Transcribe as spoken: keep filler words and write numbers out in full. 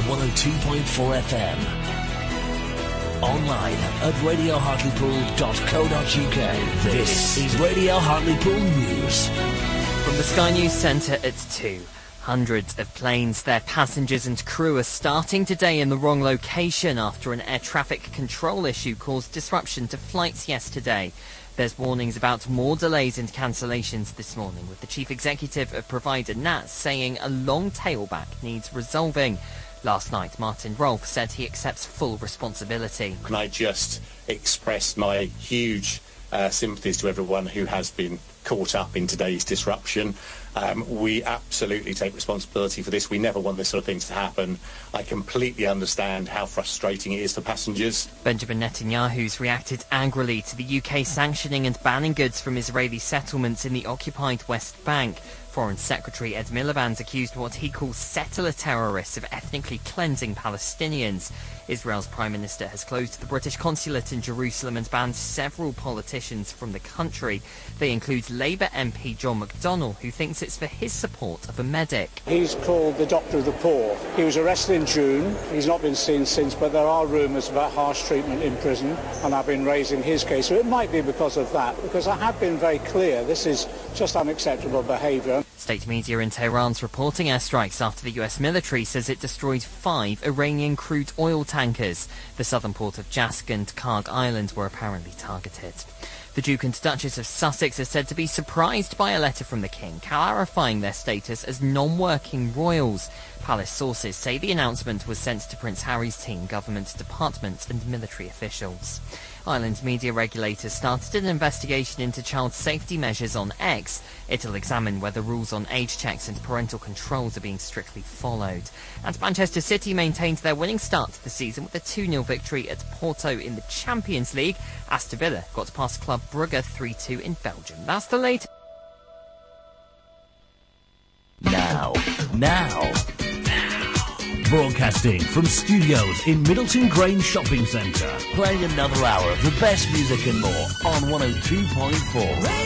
one oh two point four F M. Online at radio hartlepool dot co dot U K. This is Radio Hartlepool News. From the Sky News Centre at two. Hundreds of planes, their passengers and crew are starting today in the wrong location after an air traffic control issue caused disruption to flights yesterday. There's warnings about more delays and cancellations this morning, with the chief executive of provider N A T saying a long tailback needs resolving. Last night, Martin Rolfe said he accepts full responsibility. Can I just express my huge uh, sympathies to everyone who has been caught up in today's disruption. Um, we absolutely take responsibility for this. We never want this sort of thing to happen. I completely understand how frustrating it is for passengers. Benjamin Netanyahu's reacted angrily to the U K sanctioning and banning goods from Israeli settlements in the occupied West Bank. Foreign Secretary Ed Miliband's accused what he calls settler terrorists of ethnically cleansing Palestinians. Israel's Prime Minister has closed the British consulate in Jerusalem and banned several politicians from the country. They include Labour M P John McDonnell, who thinks it's for his support of a medic. He's called the doctor of the poor. He was arrested in June. He's not been seen since, but there are rumours about harsh treatment in prison, and I've been raising his case. So it might be because of that, because I have been very clear this is just unacceptable behaviour. State media in Tehran's reporting airstrikes after the U S military says it destroyed five Iranian crude oil tankers. The southern port of Jask and Karg Island were apparently targeted. The Duke and Duchess of Sussex are said to be surprised by a letter from the King clarifying their status as non-working royals. Palace sources say the announcement was sent to Prince Harry's team, government departments and military officials. Ireland's media regulators started an investigation into child safety measures on X. It'll examine whether rules on age checks and parental controls are being strictly followed. And Manchester City maintained their winning start to the season with a two nil victory at Porto in the Champions League. Aston Villa got past Club Brugge three two in Belgium. That's the latest. Now, now, broadcasting from studios in Middleton Grange Shopping Centre, playing another hour of the best music and more on one oh two point four.